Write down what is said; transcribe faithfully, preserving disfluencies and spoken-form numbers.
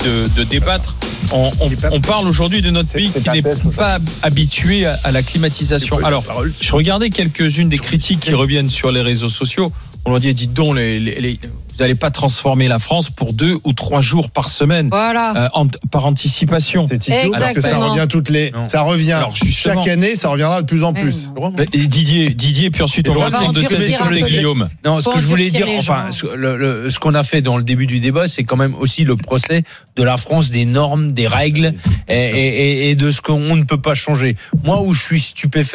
de, de débattre. On, on, on parle aujourd'hui de notre C'est- pays c'est qui un n'est test, pas habitué à, à la climatisation. Alors, je regardais quelques-unes des critiques qui reviennent sur les réseaux sociaux. On leur dit, dites donc, les, les, les, vous n'allez pas transformer la France pour deux ou trois jours par semaine, Voilà. euh, en, par anticipation. C'est idiot parce que ça Exactement. revient toutes les, Non. ça revient Alors, justement. chaque année, ça reviendra de plus en plus. Et Didier, Didier, puis ensuite on Ça va va prendre de endurcir télé sur un les peu les- Guillaume. Non, ce Faut que je voulais endurcir dire, les enfin, gens. ce, le- le- ce qu'on a fait dans le début du débat, c'est quand même aussi le procès de la France, des normes, des règles et, et, et- et de ce qu'on ne peut pas changer. Moi, où je suis stupéfait,